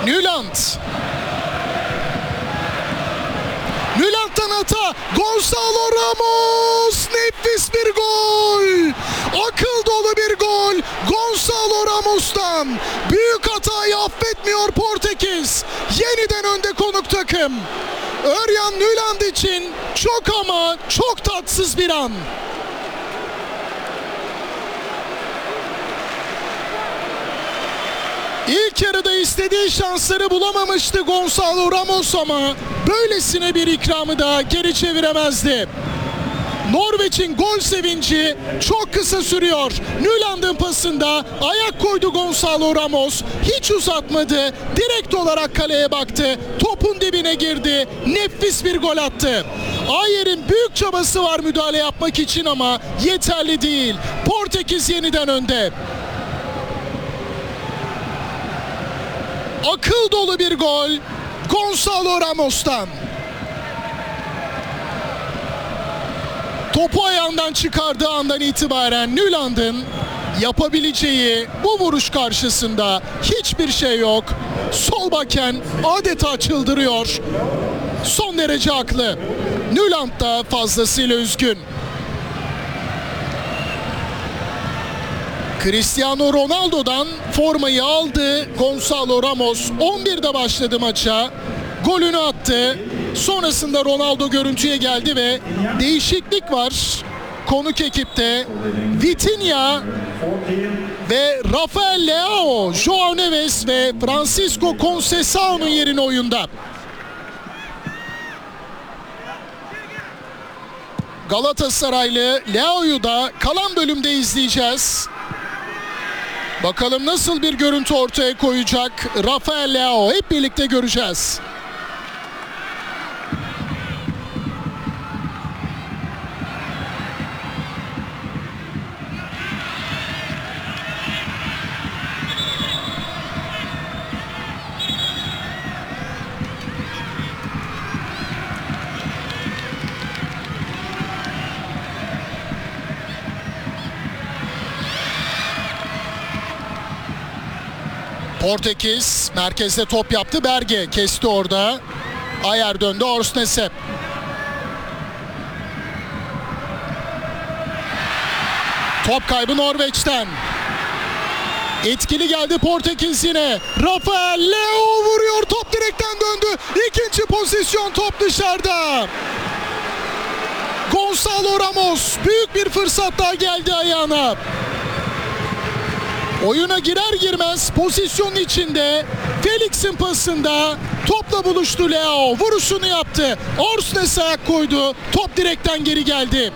Nyland. Nyland'dan hata. Gonçalo Ramos. Nefis bir gol. Akıl dolu bir gol. Gonçalo Ramos'tan. Büyük hatayı affetmiyor Portekiz. Yeniden önde konuk takım. Örjan Nyland için çok ama çok tatsız bir an. İlk yarıda istediği şansları bulamamıştı Gonçalo Ramos ama böylesine bir ikramı da geri çeviremezdi. Norveç'in gol sevinci çok kısa sürüyor. Nyland'ın pasında ayak koydu Gonçalo Ramos. Hiç uzatmadı. Direkt olarak kaleye baktı. Topun dibine girdi. Nefis bir gol attı. Ayer'in büyük çabası var müdahale yapmak için ama yeterli değil. Portekiz yeniden önde. Akıl dolu bir gol Gonçalo Ramos'tan. Topu ayağından çıkardığı andan itibaren Nyland'ın yapabileceği bu vuruş karşısında hiçbir şey yok. Solbakken adeta çıldırıyor. Son derece haklı. Nyland da fazlasıyla üzgün. Cristiano Ronaldo'dan formayı aldı Gonçalo Ramos. 11'de başladı maça. Golünü attı. Sonrasında Ronaldo görüntüye geldi ve değişiklik var konuk ekipte. Vitinha ve Rafael Leao, Joao Neves ve Francisco Conceição'nun yerine oyunda. Galatasaraylı Leao'yu da kalan bölümde izleyeceğiz. Bakalım nasıl bir görüntü ortaya koyacak Rafael Leao, hep birlikte göreceğiz. Portekiz merkezde top yaptı. Berge kesti orada. Ayer döndü. Orsnesep. Top kaybı Norveç'ten. Etkili geldi Portekiz yine. Rafael Leao vuruyor. Top direkten döndü. İkinci pozisyon, top dışarıda. Gonçalo Ramos büyük bir fırsat daha geldi ayağına. Oyuna girer girmez pozisyonun içinde Felix'in pasında topla buluştu Leao. Vuruşunu yaptı. Orsnes ayak koydu. Top direkten geri geldi.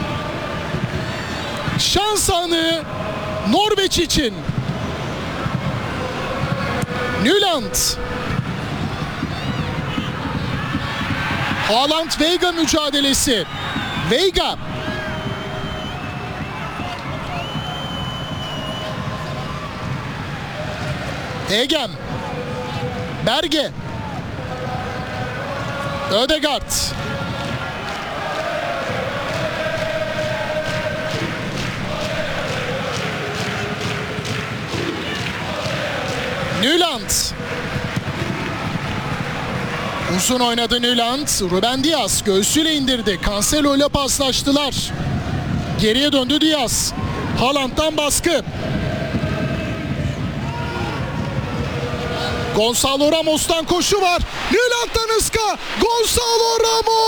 Şans anı Norveç için. Nyland. Haaland-Veiga mücadelesi. Veiga. Egem. Berge. Ødegaard. Nyland. Uzun oynadı Nyland. Ruben Dias göğsüyle indirdi. Cancelo ile paslaştılar. Geriye döndü Dias. Haaland'dan baskı. Gonçalo Ramos'tan koşu var. Nyland'dan ıska. Gonçalo Ramos.